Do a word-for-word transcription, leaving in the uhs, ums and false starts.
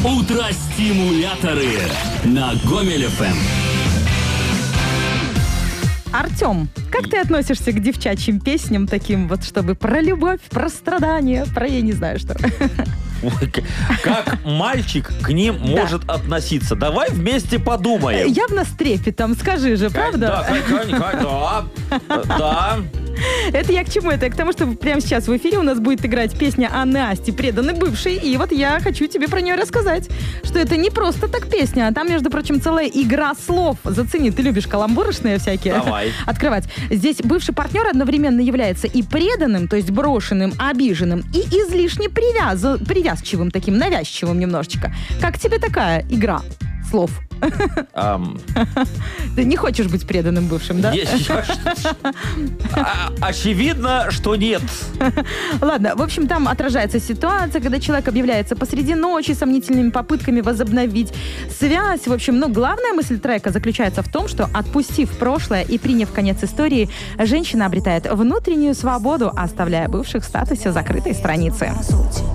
Утро-стимуляторы на Гомель эф эм. Артем, как ты относишься к девчачьим песням таким вот, чтобы про любовь, про страдания, про я не знаю что? Как мальчик к ним может относиться? Давай вместе подумаем. Явно с трепетом, скажи же, правда? Да, да, да. Это я к чему? Это к тому, что прямо сейчас в эфире у нас будет играть песня Анны Асти «Преданный бывший». И вот я хочу тебе про нее рассказать, что это не просто так песня, а там, между прочим, целая игра слов. Зацени, ты любишь каламбурочные всякие Давай. открывать. Здесь бывший партнер одновременно является и преданным, то есть брошенным, обиженным, и излишне привяз... привязчивым, таким навязчивым немножечко. Как тебе такая игра слов? Um, Ты не хочешь быть преданным бывшим, да? Я, я, а, очевидно, что нет. Ладно, в общем, там отражается ситуация, когда человек объявляется посреди ночи сомнительными попытками возобновить связь. В общем, но главная мысль трека заключается в том, что, отпустив прошлое и приняв конец истории, женщина обретает внутреннюю свободу, оставляя бывших в статусе закрытой страницы.